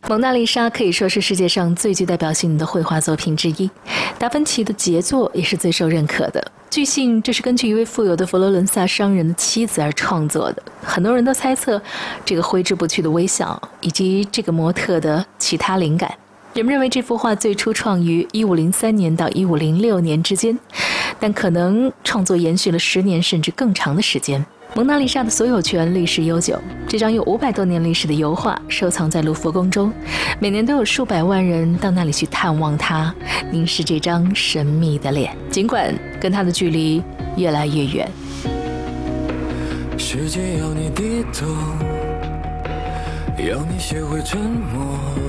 蒙娜丽莎可以说是世界上最具代表性的绘画作品之一，达芬奇的杰作也是最受认可的。据信，这是根据一位富有的佛罗伦萨商人的妻子而创作的。很多人都猜测，这个挥之不去的微笑以及这个模特的其他灵感。人们认为这幅画最初创于1503年到1506年之间，但可能创作延续了10年甚至更长的时间。蒙娜丽莎的所有权历史悠久，这张有500多年历史的油画收藏在卢浮宫中，每年都有数百万人到那里去探望它，凝视这张神秘的脸，尽管跟它的距离越来越远。 世界要你低头，要你学会沉默，